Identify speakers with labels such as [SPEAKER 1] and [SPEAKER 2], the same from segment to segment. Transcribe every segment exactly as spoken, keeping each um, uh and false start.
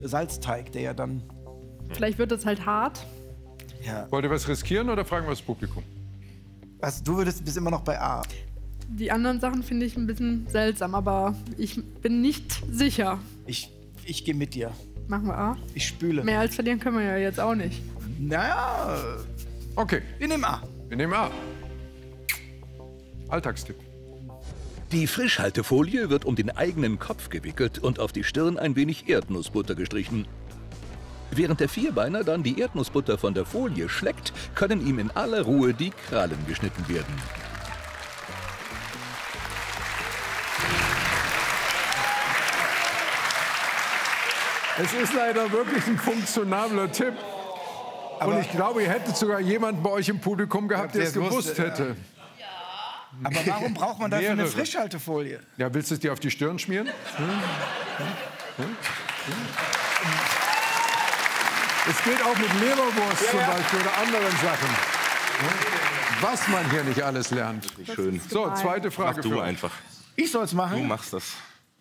[SPEAKER 1] Salzteig, der ja dann...
[SPEAKER 2] Vielleicht wird es halt hart.
[SPEAKER 1] Ja.
[SPEAKER 3] Wollt ihr was riskieren oder fragen wir das Publikum?
[SPEAKER 1] Also du würdest, bist immer noch bei A.
[SPEAKER 2] Die anderen Sachen finde ich ein bisschen seltsam, aber ich bin nicht sicher.
[SPEAKER 1] Ich, ich gehe mit dir.
[SPEAKER 2] Machen wir A.
[SPEAKER 1] Ich spüle.
[SPEAKER 2] Mehr als verlieren können wir ja jetzt auch nicht.
[SPEAKER 1] Naja,
[SPEAKER 3] Okay,
[SPEAKER 1] wir nehmen A.
[SPEAKER 3] wir nehmen A. Alltagstipp.
[SPEAKER 4] Die Frischhaltefolie wird um den eigenen Kopf gewickelt und auf die Stirn ein wenig Erdnussbutter gestrichen. Während der Vierbeiner dann die Erdnussbutter von der Folie schleckt, können ihm in aller Ruhe die Krallen geschnitten werden.
[SPEAKER 3] Es ist leider wirklich ein funktionabler Tipp.
[SPEAKER 1] Aber
[SPEAKER 3] Und ich glaube, ihr hättet sogar jemanden bei euch im Publikum gehabt, der es
[SPEAKER 1] der es
[SPEAKER 3] gewusst
[SPEAKER 1] wusste,
[SPEAKER 3] hätte.
[SPEAKER 1] Aber warum braucht man dafür eine
[SPEAKER 3] Mehrere.
[SPEAKER 1] Frischhaltefolie?
[SPEAKER 3] Ja, willst du es dir auf die Stirn schmieren? Hm? Hm? Hm? Es geht auch mit Leberwurst
[SPEAKER 1] Ja,
[SPEAKER 3] zum
[SPEAKER 1] ja.
[SPEAKER 3] Beispiel oder anderen Sachen. Was man hier nicht alles lernt.
[SPEAKER 5] Schön.
[SPEAKER 3] So, zweite Frage
[SPEAKER 5] Mach du
[SPEAKER 3] für euch.
[SPEAKER 5] einfach.
[SPEAKER 1] Ich soll es
[SPEAKER 5] Du
[SPEAKER 1] machen?
[SPEAKER 5] machst das.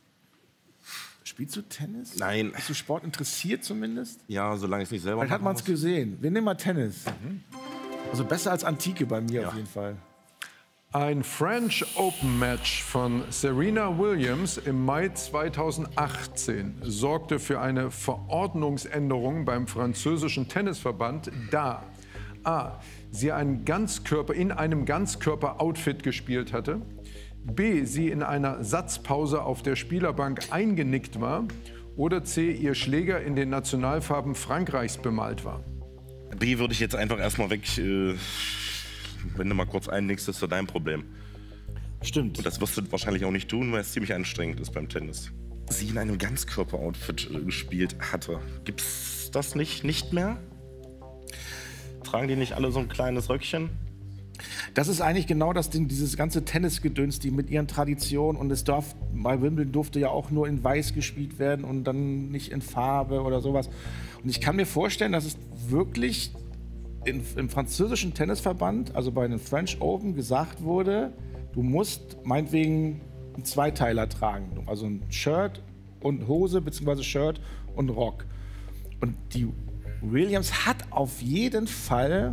[SPEAKER 1] Spielst du Tennis?
[SPEAKER 5] Nein.
[SPEAKER 1] Bist du Sport interessiert zumindest?
[SPEAKER 5] Ja, solange ich es nicht selber
[SPEAKER 1] Vielleicht hat man es
[SPEAKER 5] muss.
[SPEAKER 1] gesehen. Wir nehmen mal Tennis. Also besser als Antike bei mir
[SPEAKER 5] Ja.
[SPEAKER 1] auf jeden Fall.
[SPEAKER 3] Ein French Open Match von Serena Williams im Mai zweitausendachtzehn sorgte für eine Verordnungsänderung beim französischen Tennisverband, da a. sie einen Ganzkörper, in einem Ganzkörper-Outfit gespielt hatte, b. sie in einer Satzpause auf der Spielerbank eingenickt war oder c. ihr Schläger in den Nationalfarben Frankreichs bemalt war.
[SPEAKER 5] B würde ich jetzt einfach erstmal weg. Äh, wenn du mal kurz einnickst, ist das dein Problem.
[SPEAKER 1] Stimmt.
[SPEAKER 5] Und das wirst du wahrscheinlich auch nicht tun, weil es ziemlich anstrengend ist beim Tennis. Sie in einem Ganzkörper-Outfit äh, gespielt hatte. Gibt's das nicht, nicht mehr? Tragen die nicht alle so ein kleines Röckchen?
[SPEAKER 1] Das ist eigentlich genau das Ding, dieses ganze Tennisgedöns, die mit ihren Traditionen. Und es darf, bei Wimbledon durfte ja auch nur in Weiß gespielt werden und dann nicht in Farbe oder sowas. Und ich kann mir vorstellen, dass es wirklich in, im französischen Tennisverband, also bei den French Open, gesagt wurde, du musst meinetwegen einen Zweiteiler tragen. Also ein Shirt und Hose, beziehungsweise Shirt und Rock. Und die Williams hat auf jeden Fall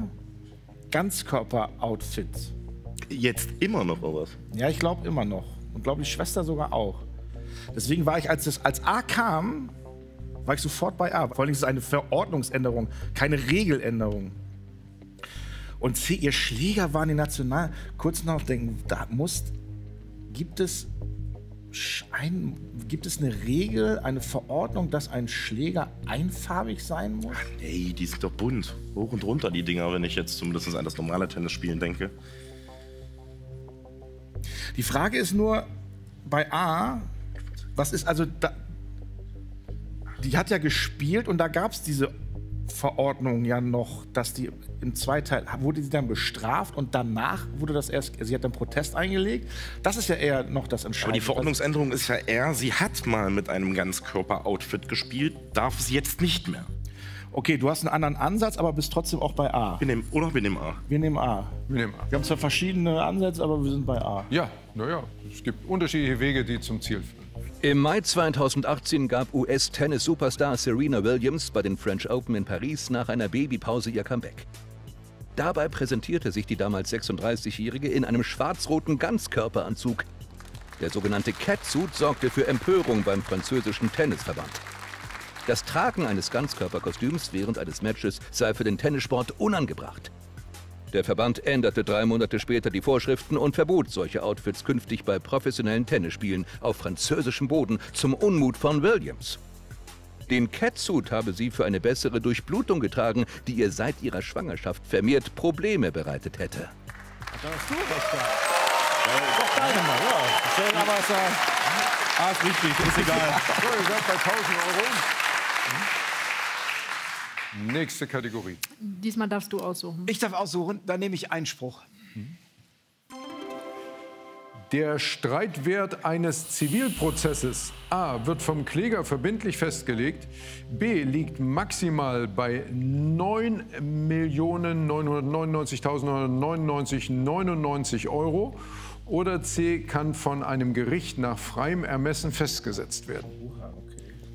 [SPEAKER 1] Ganzkörper-Outfits.
[SPEAKER 5] Jetzt immer noch, oder was?
[SPEAKER 1] Ja, ich glaube immer noch. Und glaube die Schwester sogar auch. Deswegen war ich, als das als A kam, war ich sofort bei A. Vor allem ist es eine Verordnungsänderung, keine Regeländerung. Und C, ihr Schläger waren die National. Kurz nachdenken, da muss, gibt es, ein, gibt es eine Regel, eine Verordnung, dass ein Schläger einfarbig sein muss?
[SPEAKER 5] Nee, die sind doch bunt. Hoch und runter die Dinger, wenn ich jetzt zumindest an das normale Tennisspielen denke.
[SPEAKER 1] Die Frage ist nur, bei A, was ist also, da, die hat ja gespielt und da gab es diese Verordnung ja noch, dass die im Zweiteil, wurde sie dann bestraft und danach wurde das erst, sie hat dann Protest eingelegt. Das ist ja eher noch das Entscheidende.
[SPEAKER 5] Aber die Verordnungsänderung ist ja eher, sie hat mal mit einem Ganzkörper-Outfit gespielt, darf sie jetzt nicht mehr.
[SPEAKER 1] Okay, du hast einen anderen Ansatz, aber bist trotzdem auch bei A.
[SPEAKER 5] Wir nehmen, oder wir nehmen A.
[SPEAKER 1] Wir nehmen A.
[SPEAKER 3] Wir nehmen A.
[SPEAKER 1] Wir haben zwar verschiedene Ansätze, aber wir sind bei A.
[SPEAKER 3] Ja, naja, es gibt unterschiedliche Wege, die zum Ziel führen.
[SPEAKER 4] Im Mai zweitausendachtzehn gab U S-Tennis-Superstar Serena Williams bei den French Open in Paris nach einer Babypause ihr Comeback. Dabei präsentierte sich die damals sechsunddreißigjährige in einem schwarz-roten Ganzkörperanzug. Der sogenannte Catsuit sorgte für Empörung beim französischen Tennisverband. Das Tragen eines Ganzkörperkostüms während eines Matches sei für den Tennissport unangebracht. Der Verband änderte drei Monate später die Vorschriften und verbot solche Outfits künftig bei professionellen Tennisspielen auf französischem Boden zum Unmut von Williams. Den Catsuit habe sie für eine bessere Durchblutung getragen, die ihr seit ihrer Schwangerschaft vermehrt Probleme bereitet hätte.
[SPEAKER 1] Da hast du recht, ja. Doch, deine mal, ja. Aber es war...
[SPEAKER 5] A ist richtig, ist egal.
[SPEAKER 3] So, ihr seid bei tausend Euro. Nächste Kategorie.
[SPEAKER 2] Diesmal darfst du aussuchen.
[SPEAKER 1] Ich darf aussuchen, dann nehme ich Einspruch.
[SPEAKER 3] Der Streitwert eines Zivilprozesses A wird vom Kläger verbindlich festgelegt, B liegt maximal bei neun Millionen neunhundertneunundneunzigtausendneunhundertneunundneunzig Komma neunundneunzig Euro oder C kann von einem Gericht nach freiem Ermessen festgesetzt werden.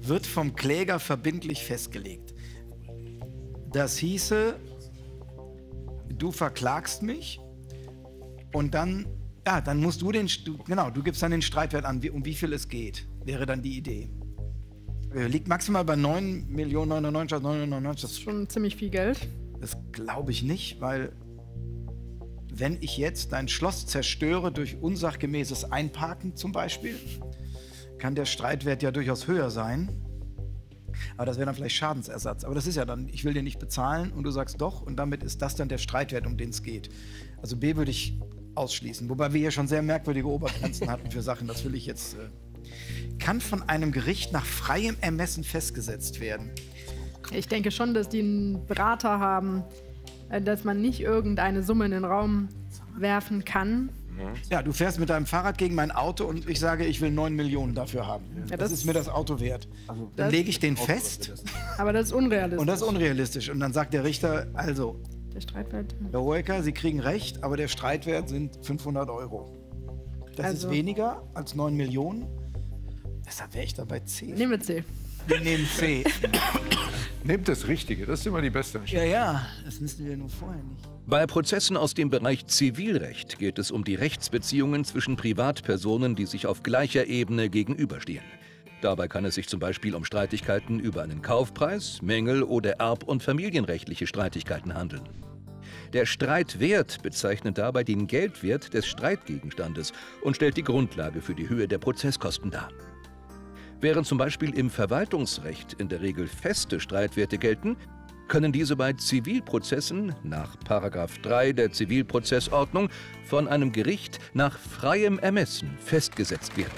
[SPEAKER 6] wird vom Kläger verbindlich festgelegt. Das hieße, du verklagst mich und dann, ja, dann musst du den, du, genau, du gibst dann den Streitwert an, wie, um wie viel es geht, wäre dann die Idee. Liegt maximal bei neun Millionen neunundneunzigtausendneunhundertneunundneunzig.
[SPEAKER 2] Das ist schon ziemlich viel Geld.
[SPEAKER 6] Das glaube ich nicht, weil wenn ich jetzt dein Schloss zerstöre durch unsachgemäßes Einparken zum Beispiel, kann der Streitwert ja durchaus höher sein. Aber das wäre dann vielleicht Schadensersatz. Aber das ist ja dann, ich will dir nicht bezahlen und du sagst doch und damit ist das dann der Streitwert, um den es geht. Also B würde ich ausschließen. Wobei wir hier schon sehr merkwürdige Obergrenzen hatten für Sachen. Das will ich jetzt... Äh, kann von einem Gericht nach freiem Ermessen festgesetzt werden.
[SPEAKER 2] Ich denke schon, dass die einen Berater haben, dass man nicht irgendeine Summe in den Raum werfen kann.
[SPEAKER 6] Ja, du fährst mit deinem Fahrrad gegen mein Auto und ich sage, ich will neun Millionen dafür haben.
[SPEAKER 2] Ja,
[SPEAKER 6] das, das ist mir das Auto wert. Also, dann lege ich den fest.
[SPEAKER 2] Aber das ist unrealistisch.
[SPEAKER 6] Und das ist unrealistisch. Und dann sagt der Richter, also,
[SPEAKER 2] der Streitwert.
[SPEAKER 6] Herr Hoeker, Sie kriegen recht, aber der Streitwert sind fünfhundert Euro. Das also. ist weniger als neun Millionen. Deshalb wäre ich da bei C.
[SPEAKER 2] Nehmen wir C.
[SPEAKER 6] Wir nehmen C.
[SPEAKER 3] Nehmt das Richtige, das ist immer die beste Entscheidung.
[SPEAKER 6] Ja, ja, das müssten wir nur vorher nicht.
[SPEAKER 4] Bei Prozessen aus dem Bereich Zivilrecht geht es um die Rechtsbeziehungen zwischen Privatpersonen, die sich auf gleicher Ebene gegenüberstehen. Dabei kann es sich zum Beispiel um Streitigkeiten über einen Kaufpreis, Mängel oder erb- und familienrechtliche Streitigkeiten handeln. Der Streitwert bezeichnet dabei den Geldwert des Streitgegenstandes und stellt die Grundlage für die Höhe der Prozesskosten dar. Während zum Beispiel im Verwaltungsrecht in der Regel feste Streitwerte gelten, können diese bei Zivilprozessen nach Paragraph drei der Zivilprozessordnung von einem Gericht nach freiem Ermessen festgesetzt werden.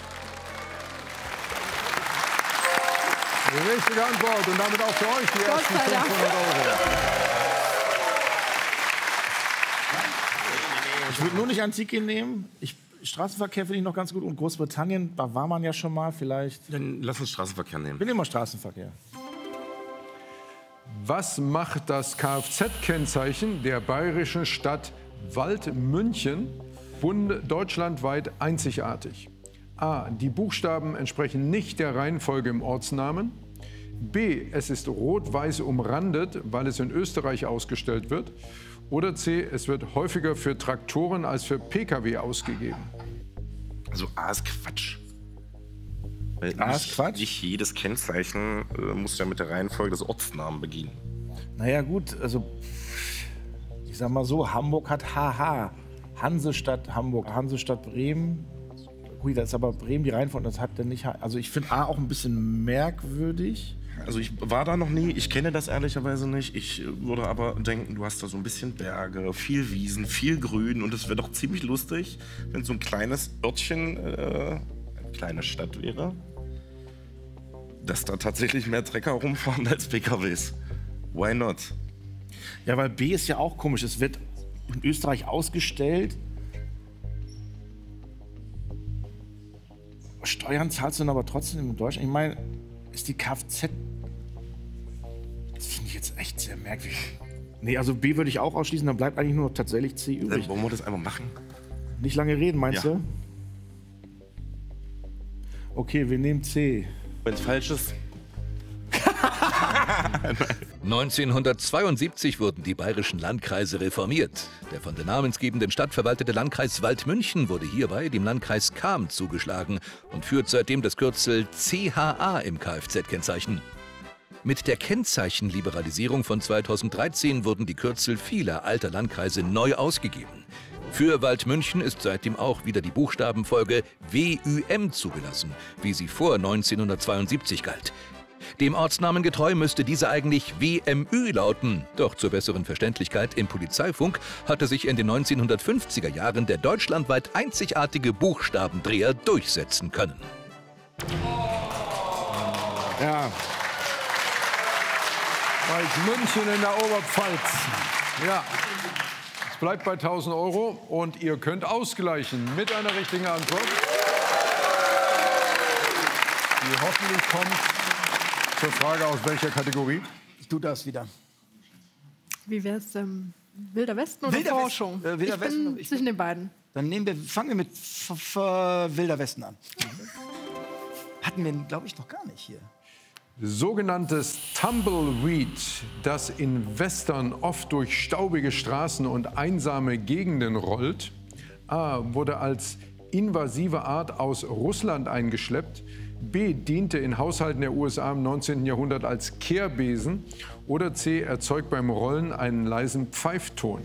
[SPEAKER 3] Die richtige Antwort und damit auch für euch die ersten fünfhundert Euro.
[SPEAKER 1] Ich würde nur nicht Antike nehmen. Ich, Straßenverkehr finde ich noch ganz gut. Und Großbritannien, da war man ja schon mal vielleicht.
[SPEAKER 5] Dann lass uns Straßenverkehr nehmen.
[SPEAKER 1] Wir nehmen mal Straßenverkehr.
[SPEAKER 3] Was macht das Kfz-Kennzeichen der bayerischen Stadt Waldmünchen bund deutschlandweit einzigartig? A. Die Buchstaben entsprechen nicht der Reihenfolge im Ortsnamen. B. Es ist rot-weiß umrandet, weil es in Österreich ausgestellt wird. Oder C. Es wird häufiger für Traktoren als für Pkw ausgegeben.
[SPEAKER 5] Also A ist Quatsch. Weil
[SPEAKER 1] A
[SPEAKER 5] nicht,
[SPEAKER 1] ist Quatsch?
[SPEAKER 5] Nicht jedes Kennzeichen äh, muss ja mit der Reihenfolge des Ortsnamen beginnen.
[SPEAKER 1] Naja gut, also ich sag mal so, Hamburg hat H H. Hansestadt Hamburg, Hansestadt Bremen. Hui, da ist aber Bremen die Reihenfolge, das hat der nicht. Also ich finde A auch ein bisschen merkwürdig.
[SPEAKER 5] Also ich war da noch nie, ich kenne das ehrlicherweise nicht. Ich würde aber denken, du hast da so ein bisschen Berge, viel Wiesen, viel Grün und es wäre doch ziemlich lustig, wenn so ein kleines Örtchen, äh, eine kleine Stadt wäre, dass da tatsächlich mehr Trecker rumfahren als P K Ws. Why not?
[SPEAKER 1] Ja, weil B ist ja auch komisch. Es wird in Österreich ausgestellt. Steuern zahlst du dann aber trotzdem in Deutschland. Ich meine, ist die Kfz... Das finde ich jetzt echt sehr merkwürdig. Nee, also B würde ich auch ausschließen, dann bleibt eigentlich nur noch tatsächlich C übrig.
[SPEAKER 5] Dann wollen wir das einfach machen?
[SPEAKER 1] Nicht lange reden, meinst
[SPEAKER 5] Ja.
[SPEAKER 1] du? Okay, wir nehmen C.
[SPEAKER 5] Wenn es falsch ist.
[SPEAKER 4] neunzehnhundertzweiundsiebzig wurden die bayerischen Landkreise reformiert. Der von der namensgebenden Stadt verwaltete Landkreis Waldmünchen wurde hierbei dem Landkreis Cham zugeschlagen und führt seitdem das Kürzel C H A im Kfz-Kennzeichen. Mit der Kennzeichenliberalisierung von zweitausenddreizehn wurden die Kürzel vieler alter Landkreise neu ausgegeben. Für Waldmünchen ist seitdem auch wieder die Buchstabenfolge W Ü M zugelassen, wie sie vor neunzehnhundertzweiundsiebzig galt. Dem Ortsnamen getreu müsste diese eigentlich W M Ü lauten. Doch zur besseren Verständlichkeit im Polizeifunk hatte sich in den neunzehnhundertfünfziger Jahren der deutschlandweit einzigartige Buchstabendreher durchsetzen können.
[SPEAKER 1] Ja.
[SPEAKER 3] Waldmünchen in der Oberpfalz. Ja. Es bleibt bei tausend Euro und ihr könnt ausgleichen mit einer richtigen Antwort. Die hoffentlich kommt zur Frage, aus welcher Kategorie?
[SPEAKER 6] Du das wieder.
[SPEAKER 2] Wie wäre es, ähm, Wilder Westen oder
[SPEAKER 6] Wilder
[SPEAKER 2] Forschung?
[SPEAKER 6] Westen, äh, Wilder
[SPEAKER 2] ich
[SPEAKER 6] Westen,
[SPEAKER 2] bin
[SPEAKER 6] ich
[SPEAKER 2] zwischen
[SPEAKER 6] bin-
[SPEAKER 2] den beiden.
[SPEAKER 6] Dann nehmen wir, fangen wir mit F F Wilder Westen an. Hatten wir, glaube ich, noch gar nicht hier.
[SPEAKER 3] Sogenanntes Tumbleweed, das in Western oft durch staubige Straßen und einsame Gegenden rollt, A, wurde als invasive Art aus Russland eingeschleppt, B, diente in Haushalten der U S A im neunzehnten Jahrhundert als Kehrbesen oder C, erzeugt beim Rollen einen leisen Pfeifton.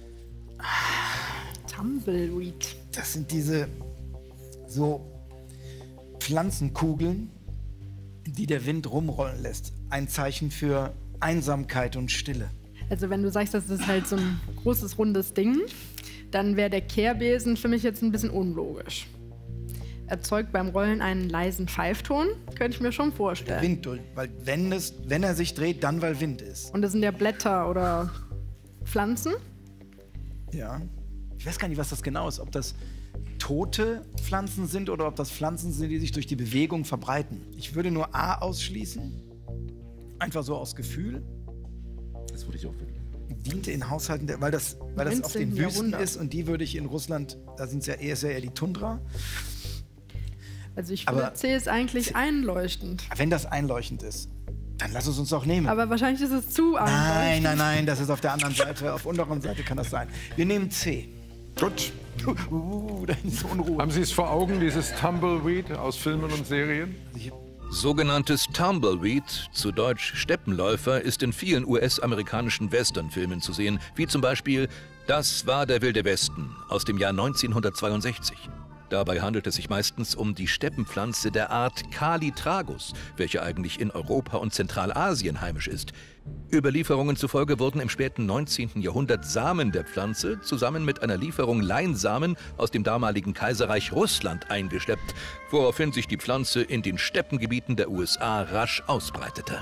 [SPEAKER 2] Tumbleweed.
[SPEAKER 6] Das sind diese so Pflanzenkugeln, die der Wind rumrollen lässt. Ein Zeichen für Einsamkeit und Stille.
[SPEAKER 2] Also wenn du sagst, das ist halt so ein großes, rundes Ding, dann wäre der Kehrbesen für mich jetzt ein bisschen unlogisch. Erzeugt beim Rollen einen leisen Pfeifton, könnte ich mir schon vorstellen.
[SPEAKER 6] Wind, weil wenn, es, wenn er sich dreht, dann weil Wind ist.
[SPEAKER 2] Und das sind ja Blätter oder Pflanzen?
[SPEAKER 6] Ja. Ich weiß gar nicht, was das genau ist. Ob das tote Pflanzen sind oder ob das Pflanzen sind, die sich durch die Bewegung verbreiten. Ich würde nur A ausschließen. Einfach so aus Gefühl.
[SPEAKER 5] Das würde ich auch finden.
[SPEAKER 6] Diente in Haushalten, der, weil das, weil das auf den
[SPEAKER 2] neunzehnten
[SPEAKER 6] Wüsten
[SPEAKER 2] Jahrhundert.
[SPEAKER 6] ist und die würde ich in Russland, da sind es ja eher, eher die Tundra.
[SPEAKER 2] Also ich
[SPEAKER 6] Aber-
[SPEAKER 2] finde, C ist eigentlich einleuchtend.
[SPEAKER 6] Wenn das einleuchtend ist, dann lass es uns doch nehmen.
[SPEAKER 2] Aber wahrscheinlich ist es zu
[SPEAKER 6] nein,
[SPEAKER 2] einleuchtend.
[SPEAKER 6] nein, nein, das ist auf der anderen Seite, auf unteren Seite kann das sein. Wir nehmen C.
[SPEAKER 3] Gut.
[SPEAKER 6] Uh, da ist so Unruhe.
[SPEAKER 3] Haben Sie es vor Augen, dieses Tumbleweed aus Filmen und Serien?
[SPEAKER 4] Sogenanntes Tumbleweed, zu Deutsch Steppenläufer, ist in vielen U S-amerikanischen Westernfilmen zu sehen, wie zum Beispiel Das war der Wilde Westen aus dem Jahr neunzehnhundertzweiundsechzig. Dabei handelt es sich meistens um die Steppenpflanze der Art Calitragus, welche eigentlich in Europa und Zentralasien heimisch ist. Überlieferungen zufolge wurden im späten neunzehnten Jahrhundert Samen der Pflanze zusammen mit einer Lieferung Leinsamen aus dem damaligen Kaiserreich Russland eingeschleppt, woraufhin sich die Pflanze in den Steppengebieten der U S A rasch ausbreitete.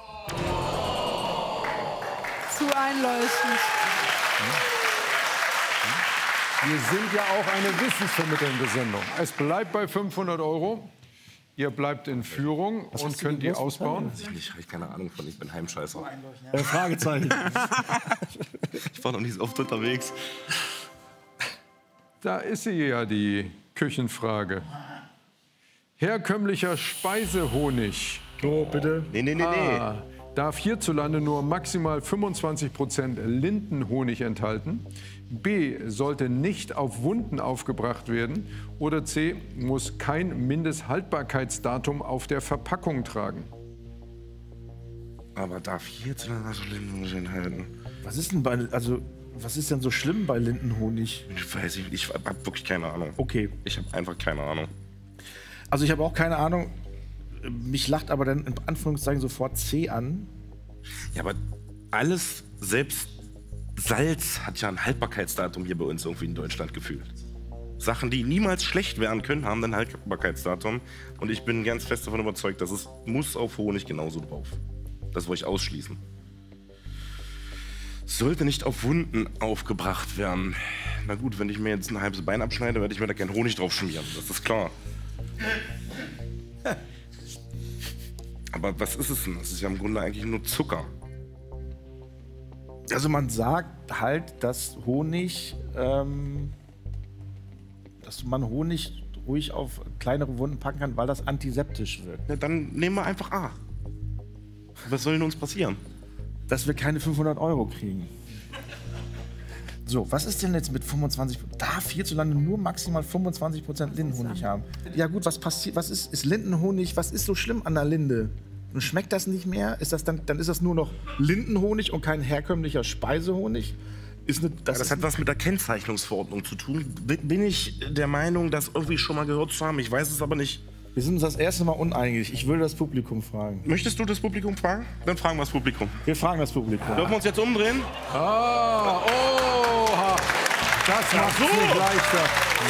[SPEAKER 2] Zu einleuchtend.
[SPEAKER 3] Wir sind ja auch eine wissensvermittelnde Sendung. Es bleibt bei fünfhundert Euro. Ihr bleibt in Führung und könnt die ausbauen.
[SPEAKER 5] Ich nicht, habe ich keine Ahnung von, ich bin Heimscheißer.
[SPEAKER 1] Äh, Fragezeichen.
[SPEAKER 5] Ich war noch nicht so oft unterwegs.
[SPEAKER 3] Da ist sie ja, die Küchenfrage. Herkömmlicher Speisehonig
[SPEAKER 1] So, bitte.
[SPEAKER 5] Nee, nee, nee, nee.
[SPEAKER 3] A, darf hierzulande nur maximal fünfundzwanzig Prozent Lindenhonig enthalten. B, sollte nicht auf Wunden aufgebracht werden. Oder C, muss kein Mindesthaltbarkeitsdatum auf der Verpackung tragen.
[SPEAKER 5] Aber darf hierzulande so Lindenhonig enthalten?
[SPEAKER 1] Was ist denn bei, also, was ist denn so schlimm bei Lindenhonig?
[SPEAKER 5] Ich weiß nicht, ich habe wirklich keine Ahnung.
[SPEAKER 1] Okay.
[SPEAKER 5] Ich habe einfach keine Ahnung.
[SPEAKER 1] Also ich habe auch keine Ahnung. Mich lacht aber dann in Anführungszeichen sofort C an.
[SPEAKER 5] Ja, aber alles, selbst Salz hat ja ein Haltbarkeitsdatum hier bei uns irgendwie in Deutschland gefühlt. Sachen, die niemals schlecht werden können, haben dann Haltbarkeitsdatum. Und ich bin ganz fest davon überzeugt, dass es muss auf Honig genauso drauf. Das wollte ich ausschließen. Sollte nicht auf Wunden aufgebracht werden. Na gut, wenn ich mir jetzt ein halbes Bein abschneide, werde ich mir da keinen Honig drauf schmieren. Das ist klar. Aber was ist es denn? Das ist ja im Grunde eigentlich nur Zucker.
[SPEAKER 1] Also man sagt halt, dass Honig, ähm, dass man Honig ruhig auf kleinere Wunden packen kann, weil das antiseptisch wirkt.
[SPEAKER 5] Na, dann nehmen wir einfach A. Was soll denn uns passieren?
[SPEAKER 1] Dass wir keine fünfhundert Euro kriegen. So, was ist denn jetzt mit fünfundzwanzig? Darf hierzulande nur maximal fünfundzwanzig Prozent Lindenhonig haben? Ja gut, was passiert? Was ist, ist Lindenhonig? Was ist so schlimm an der Linde? Und schmeckt das nicht mehr? Ist das dann, dann ist das nur noch Lindenhonig und kein herkömmlicher Speisehonig? Ist eine, das
[SPEAKER 5] Das
[SPEAKER 1] ist
[SPEAKER 5] hat was mit der Kennzeichnungsverordnung zu tun. Bin bin ich der Meinung, das irgendwie schon mal gehört zu haben? Ich weiß es aber nicht.
[SPEAKER 1] Wir sind uns das erste Mal uneinig. Ich will das Publikum fragen.
[SPEAKER 5] Möchtest du das Publikum fragen? Dann fragen wir das Publikum.
[SPEAKER 1] Wir fragen das Publikum.
[SPEAKER 5] Dürfen wir uns jetzt umdrehen?
[SPEAKER 3] Ah, oh, das macht es nicht leichter.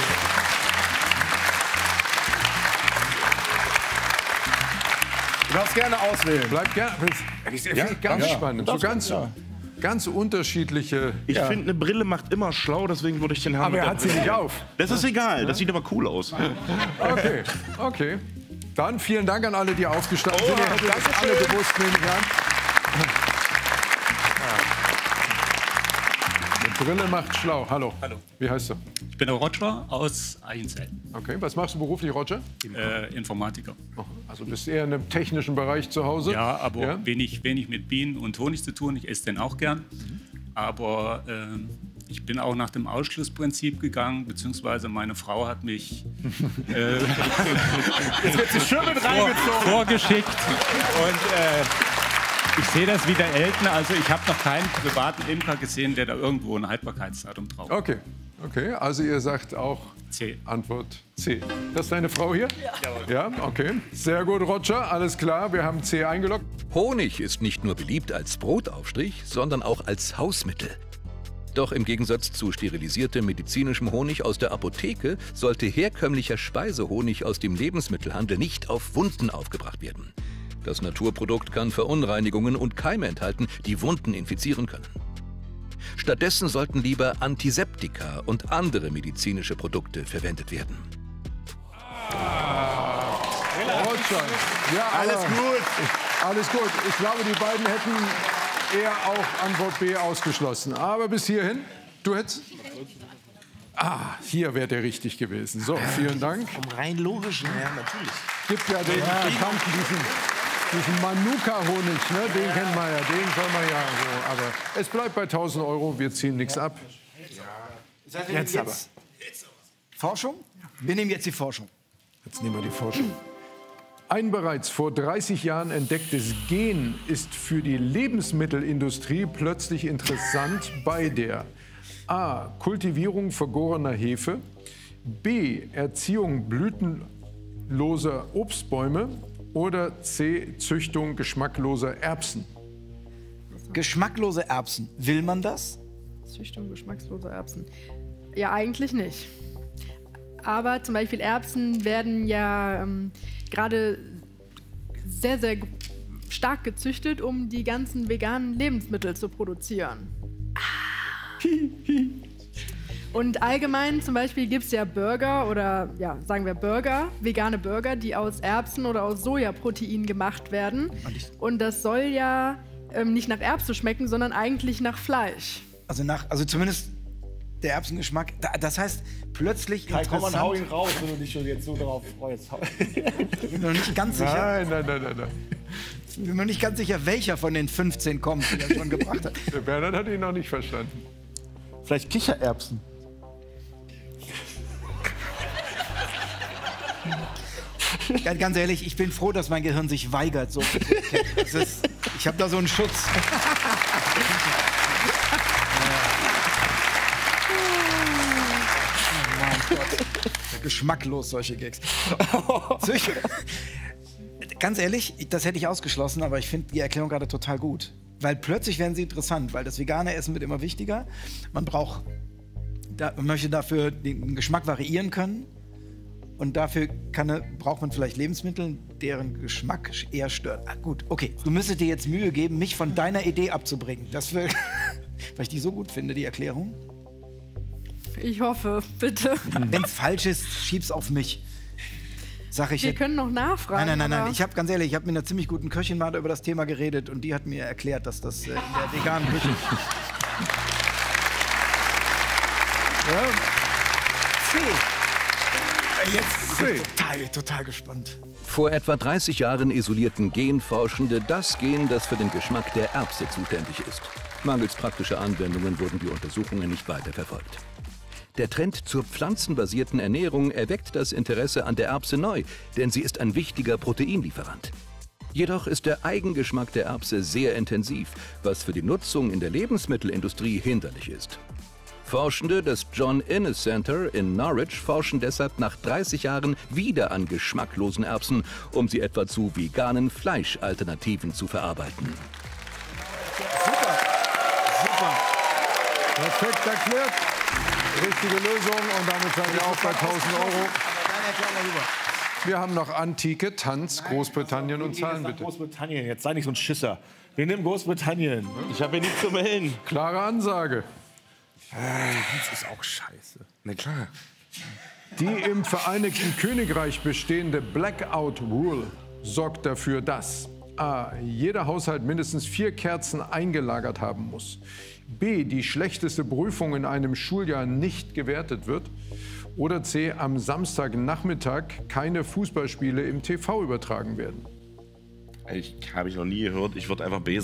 [SPEAKER 1] Du darfst gerne auswählen.
[SPEAKER 3] Bleibt gerne. Das ist ja, ganz
[SPEAKER 1] ja.
[SPEAKER 3] spannend. So
[SPEAKER 1] Das-
[SPEAKER 3] ganz,
[SPEAKER 1] ja.
[SPEAKER 3] ganz unterschiedliche.
[SPEAKER 5] Ich
[SPEAKER 1] Ja.
[SPEAKER 5] finde, eine Brille macht immer schlau, deswegen würde ich den haben.
[SPEAKER 3] Aber er hat sie nicht auf.
[SPEAKER 5] Das ist egal, das sieht aber cool aus.
[SPEAKER 3] Okay, okay. Dann vielen Dank an alle, die aufgestanden sind.
[SPEAKER 5] Oha,
[SPEAKER 3] Ihr hättet das alle gewusst, nehme ich an. Brille macht schlau. Hallo.
[SPEAKER 7] Hallo.
[SPEAKER 3] Wie heißt du?
[SPEAKER 7] Ich bin der Roger aus Eichenzell.
[SPEAKER 3] Okay, was machst du beruflich, Roger?
[SPEAKER 7] Äh, Informatiker.
[SPEAKER 3] Also bist eher in einem technischen Bereich zu Hause?
[SPEAKER 7] Ja, aber
[SPEAKER 3] Ja?
[SPEAKER 7] Wenig, wenig mit Bienen und Honig zu tun. Ich esse den auch gern. Aber äh, ich bin auch nach dem Ausschlussprinzip gegangen, beziehungsweise meine Frau hat mich äh,
[SPEAKER 1] Jetzt wird sie schön mit
[SPEAKER 7] vor,
[SPEAKER 1] reingezogen.
[SPEAKER 7] vorgeschickt. Und äh, ich sehe das wie der Eltern. Also ich habe noch keinen privaten Imker gesehen, der da irgendwo ein Haltbarkeitsdatum drauf hat.
[SPEAKER 3] Okay, okay. Also ihr sagt auch
[SPEAKER 7] C.
[SPEAKER 3] Antwort C. Das ist deine Frau hier? Ja. Ja, okay. Sehr gut, Roger. Alles klar, wir haben C eingeloggt.
[SPEAKER 4] Honig ist nicht nur beliebt als Brotaufstrich, sondern auch als Hausmittel. Doch im Gegensatz zu sterilisiertem medizinischem Honig aus der Apotheke sollte herkömmlicher Speisehonig aus dem Lebensmittelhandel nicht auf Wunden aufgebracht werden. Das Naturprodukt kann Verunreinigungen und Keime enthalten, die Wunden infizieren können. Stattdessen sollten lieber Antiseptika und andere medizinische Produkte verwendet werden.
[SPEAKER 3] Roger. Ja, alles gut. Alles gut. Ich glaube, die beiden hätten eher auch Antwort B ausgeschlossen. Aber bis hierhin, du hättest... Ah, hier wäre der richtig gewesen. So, vielen Dank.
[SPEAKER 5] Vom rein logischen her, natürlich.
[SPEAKER 3] Gibt ja den bekannten, diesen, diesen Manuka-Honig, ne? Den kennt man ja, den soll man ja so. Aber es bleibt bei tausend Euro, wir ziehen nichts ab.
[SPEAKER 6] Jetzt, jetzt aber. Forschung? Wir nehmen jetzt die Forschung.
[SPEAKER 3] Jetzt nehmen wir die Forschung. Ein bereits vor dreißig Jahren entdecktes Gen ist für die Lebensmittelindustrie plötzlich interessant bei der A. Kultivierung vergorener Hefe, B. Erziehung blütenloser Obstbäume oder C. Züchtung geschmackloser Erbsen.
[SPEAKER 6] Geschmacklose Erbsen. Will man das?
[SPEAKER 2] Züchtung geschmacksloser Erbsen. Ja, eigentlich nicht. Aber zum Beispiel Erbsen werden ja ähm, gerade sehr, sehr stark gezüchtet, um die ganzen veganen Lebensmittel zu produzieren. Und allgemein zum Beispiel gibt es ja Burger oder ja, sagen wir Burger, vegane Burger, die aus Erbsen oder aus Sojaprotein gemacht werden. Und das soll ja ähm, nicht nach Erbse schmecken, sondern eigentlich nach Fleisch.
[SPEAKER 6] Also, nach, also zumindest der Erbsengeschmack. Da, das heißt, plötzlich
[SPEAKER 1] Kai, komm, man, hau ihn
[SPEAKER 6] interessant.
[SPEAKER 1] raus, wenn du dich schon jetzt so darauf freust.
[SPEAKER 6] Ich bin mir noch nicht ganz sicher.
[SPEAKER 3] Nein, nein, nein, nein, nein.
[SPEAKER 6] Ich bin mir noch nicht ganz sicher, welcher von den fünfzehn kommt, die er schon gebracht hat.
[SPEAKER 3] Der Bernhard hat ihn noch nicht verstanden.
[SPEAKER 1] Vielleicht Kichererbsen.
[SPEAKER 6] Ganz, ganz ehrlich, ich bin froh, dass mein Gehirn sich weigert. So. Das ist, ich habe da so einen Schutz. Oh mein Gott. Geschmacklos, solche Gags. Ganz ehrlich, das hätte ich ausgeschlossen, aber ich finde die Erklärung gerade total gut. Weil plötzlich werden sie interessant, weil das vegane Essen wird immer wichtiger. Man braucht, da, man möchte dafür den Geschmack variieren können. Und dafür kann, braucht man vielleicht Lebensmittel, deren Geschmack eher stört. Ah, gut, okay. Du müsstest dir jetzt Mühe geben, mich von deiner Idee abzubringen. Das will, weil ich die so gut finde, die Erklärung.
[SPEAKER 2] Ich hoffe, bitte.
[SPEAKER 6] Wenn es falsch ist, schieb's auf mich. Sag ich
[SPEAKER 2] Wir
[SPEAKER 6] jetzt.
[SPEAKER 2] können noch nachfragen.
[SPEAKER 6] Nein, nein, nein,
[SPEAKER 2] aber-
[SPEAKER 6] nein. Ich habe ganz ehrlich, ich habe mit einer ziemlich guten Köchin mal über das Thema geredet und die hat mir erklärt, dass das äh, in der veganen Küche. Ja. C. Jetzt bin ich total, total gespannt.
[SPEAKER 4] Vor etwa dreißig Jahren isolierten Genforschende das Gen, das für den Geschmack der Erbse zuständig ist. Mangels praktischer Anwendungen wurden die Untersuchungen nicht weiter verfolgt. Der Trend zur pflanzenbasierten Ernährung erweckt das Interesse an der Erbse neu, denn sie ist ein wichtiger Proteinlieferant. Jedoch ist der Eigengeschmack der Erbse sehr intensiv, was für die Nutzung in der Lebensmittelindustrie hinderlich ist. Forschende des John Innes Center in Norwich forschen deshalb nach dreißig Jahren wieder an geschmacklosen Erbsen, um sie etwa zu veganen Fleischalternativen zu verarbeiten.
[SPEAKER 6] Super. Super.
[SPEAKER 3] Perfekt erklärt. Richtige Lösung und damit seid ihr auch bei tausend Euro. Wir haben noch Antike, Tanz, Großbritannien und Zahlen, bitte.
[SPEAKER 1] Großbritannien, jetzt sei nicht so ein Schisser. Wir nehmen Großbritannien.
[SPEAKER 5] Ich habe hier nichts zu melden.
[SPEAKER 3] Klare Ansage.
[SPEAKER 1] Das ist auch scheiße.
[SPEAKER 5] Na klar.
[SPEAKER 3] Die im Vereinigten Königreich bestehende Blackout Rule sorgt dafür, dass A. Jeder Haushalt mindestens vier Kerzen eingelagert haben muss. B. Die schlechteste Prüfung in einem Schuljahr nicht gewertet wird. Oder C. Am Samstagnachmittag keine Fußballspiele im T V übertragen werden.
[SPEAKER 5] Ich habe ich noch nie gehört. Ich würde einfach B